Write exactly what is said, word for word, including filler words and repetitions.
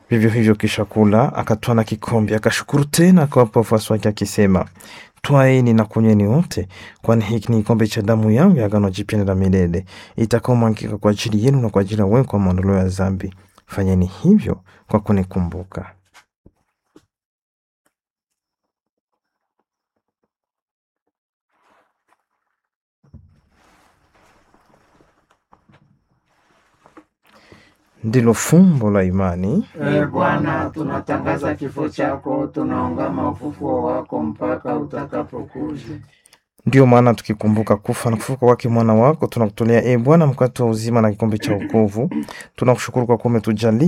Vivyo hivyo kisha kula, akatwaa na kikombe, akashukuru tena akawapa wafuasi wake akisema, twaeni na kunyweni wote, kwani hiki ni kikombe cha damu yangu ya agano jipya la milele, itakaomwagika kwa ajili yenu na kwa ajili ya wengi kwa maondoleo ya dhambi. Fanyeni hivyo kwa kunikumbuka. Ndilo fumbo la imani. Ee Bwana, tunatangaza kifo chako, tunaungama ufufuo wako mpaka utakapokuja. Ndiyo maana tukikumbuka kufa na kufufuka kwake mwana wako, tunakutolea e Bwana mkate wa uzima na kikombe cha wokovu. Tunakushukuru kwa kuwa umetujalia